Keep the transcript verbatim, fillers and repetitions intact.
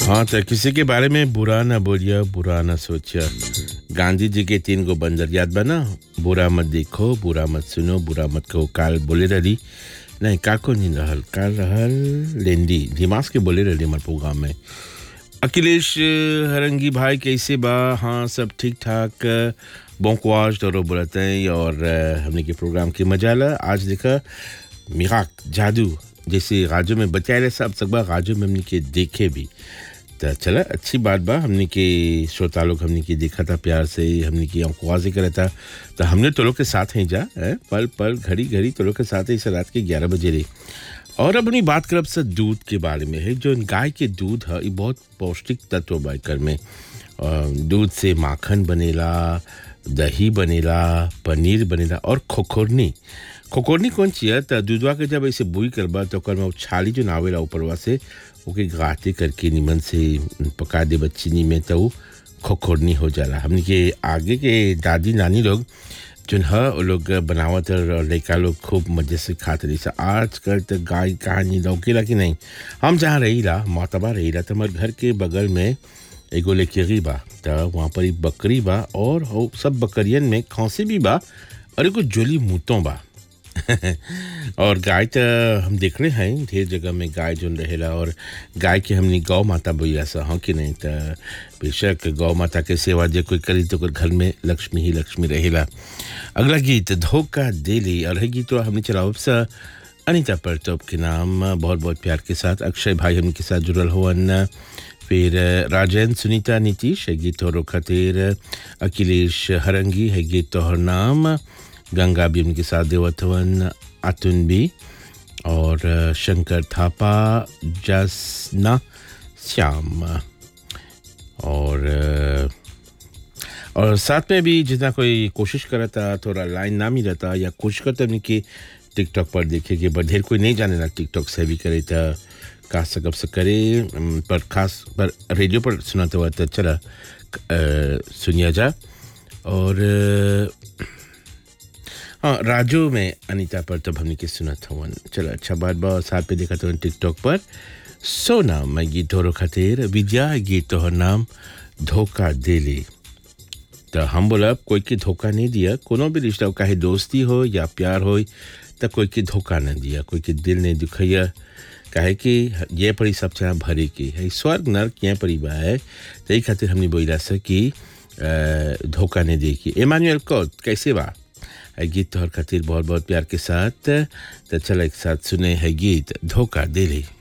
हाँ तो किसी के बारे में बुरा ना बोलिया बुरा ना सोचिया गांधी जी के तीन गो बंदर याद बना बुरा मत देखो बुरा मत सुनो बुरा मत कहो काल बोले रही नहीं काको नहीं रहल काल रहल लेंदी दिमाग के बोले रही हमारे प्रोग्राम में अखिलेश हरंगी भाई कैसे बा हाँ सब ठीक ठाक बोंकवाज तो बोलते हैं और हमने के प्रोग्राम की मजाला आज देखा मिराक जादू जैसे राजू में बताया सब सब राजू में हमने के देखे भी तो चला अच्छी बात बा हमने के श्रोता लोग हमने की देखा था प्यार से हमने की आवाज़ें करा था तो हमने तो लोग के साथ ही जा है पल पल घड़ी घड़ी तो लोग के साथ ही रात के ग्यारह बजे रही और अब अपनी बात करब सर दूध के बारे में है जो गाय के दूध है ये बहुत पौष्टिक तत्व बा एकर में दूध से माखन बनेला दही बनेला पनीर बनेला और खोखोरनी खोखोरनी कौन चीज़ है तो दूधवा के जब ऐसे बुई करबा तो ओकर में छाली जो नावेला ऊपरवा से ओके गाते करके निमन से पका दे बच्चीनी में तो खोखोरनी हो जाला हमने के आगे के दादी नानी लोग जो है वो लोग बनावत और लड़का लोग खूब मज़े से खाते रही आजकल तो गाय कहानी लौकेला कि नहीं हम जहाँ रही रहा मोतबा रही रहा तो हमारे घर के बगल में एगो लेकेरी बा तो वहाँ पर एक बकरी बा और हो सब बकरियन में खांसी भी बा और एगो जोली मूतों बा और गाय तो हम देख रहे हैं ढेर जगह में गाय जो रहेला और गाय के हमने गौ माता बोलिया सा हाँ कि नहीं तो बेशक गौ माता के सेवा जे कोई करी तो घर में लक्ष्मी ही लक्ष्मी रहेला अगला गीत धोखा देली और है गीत तो हमने चलाओ सा अनीता परतोप के नाम बहुत बहुत प्यार के साथ अक्षय भाई हमके साथ जुड़ल होवन फिर राजेंद्र सुनीता नीतीश है गीत तोहरो खातिर अखिलेश हरंगी है गीत तोहर नाम गंगा भी उनके साथ देवथवन अतुन भी और शंकर थापा जसना श्याम और और साथ में भी जितना कोई कोशिश करता थोड़ा लाइन नाम ही रहता या कोशिश करता नहीं कि टिकटॉक पर देखे कि पर ढेर कोई नहीं जाने ना टिकटॉक से भी करे तो का सकब से करे पर खास पर रेडियो पर सुनाते हुआ तो चला सुनिया जा और हाँ राजू में अनीता पर तब हमने के सुना था चलो अच्छा बात बात साथ पे देखा था टिकटॉक पर सोना मैं गीत तोहरो खातिर विद्या गीत तोहर नाम धोखा देली तो हम बोला कोई के धोखा नहीं दिया कोनो भी रिश्ता चाहे दोस्ती हो या प्यार हो तो कोई के धोखा नहीं दिया कोई के दिल नहीं दुखैया काहे कि ये पड़ी सब चना भरे की है स्वर्ग नर्क ये पड़ी बा है तो ये खातिर हमने बोला सा कि धोखा नहीं दे की एमानुएल को कैसे बा गीत तोहर खातिर बहुत बहुत प्यार के साथ तो चला एक साथ सुने है गीत धोखा देली।